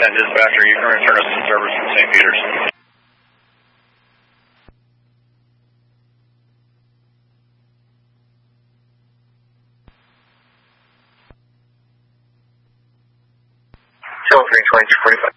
10 dispatcher, you can return us to service from St. Peter's. Three 2245.